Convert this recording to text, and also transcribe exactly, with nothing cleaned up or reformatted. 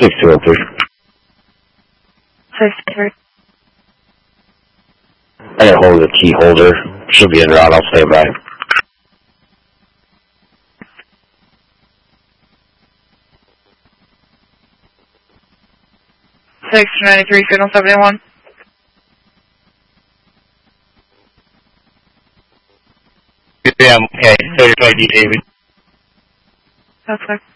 six two oh three. six three. I got hold of the key holder. Should be en route. I'll stand by. six two ninety-three, signal seventy-one. Yeah, I'm okay. thirty-five D, David. That's fine.